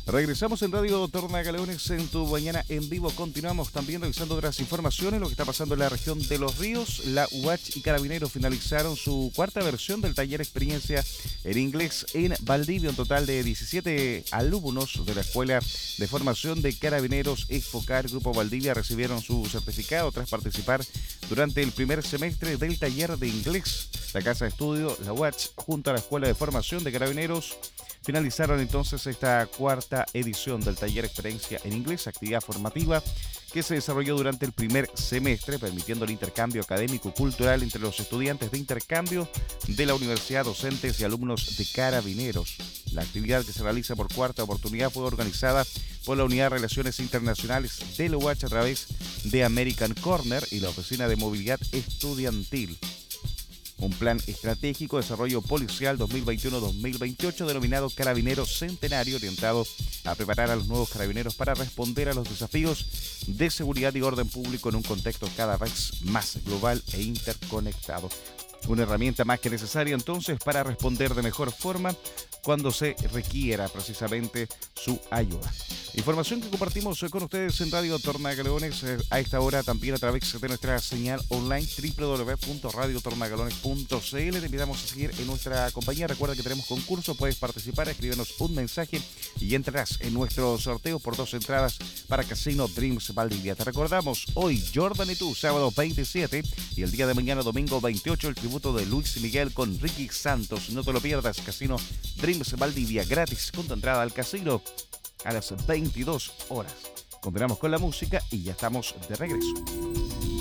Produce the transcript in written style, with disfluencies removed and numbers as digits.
Regresamos en Radio Tornagaleones en tu mañana en vivo. Continuamos también revisando otras informaciones, lo que está pasando en la región de Los Ríos. La UACH y Carabineros finalizaron su cuarta versión del taller experiencia en inglés en Valdivia. Un total de 17 alumnos de la Escuela de Formación de Carabineros EFOCAR Grupo Valdivia recibieron su certificado tras participar durante el primer semestre del taller de inglés. La Casa de Estudio, la UACH, junto a la Escuela de Formación de Carabineros, finalizaron entonces esta cuarta edición del taller experiencia en inglés, actividad formativa que se desarrolló durante el primer semestre, permitiendo el intercambio académico-cultural entre los estudiantes de intercambio de la universidad, docentes y alumnos de Carabineros. La actividad, que se realiza por cuarta oportunidad, fue organizada por la Unidad de Relaciones Internacionales de la UACH a través de American Corner y la Oficina de Movilidad Estudiantil. Un plan estratégico de desarrollo policial 2021-2028 denominado Carabineros Centenario, orientado a preparar a los nuevos carabineros para responder a los desafíos de seguridad y orden público en un contexto cada vez más global e interconectado. Una herramienta más que necesaria entonces para responder de mejor forma cuando se requiera precisamente su ayuda. Información que compartimos con ustedes en Radio Tornagaleones a esta hora, también a través de nuestra señal online www.radiotornagaleones.cl. Te invitamos a seguir en nuestra compañía. Recuerda que tenemos concurso, puedes participar, escríbenos un mensaje y entrarás en nuestro sorteo por 2 entradas para Casino Dreams Valdivia. Te recordamos, hoy Jordan y tú, sábado 27, y el día de mañana, domingo 28, el tributo de Luis Miguel con Ricky Santos. No te lo pierdas, Casino Dreams Valdivia, gratis con tu entrada al casino a las 22 horas. Continuamos con la música y ya estamos de regreso.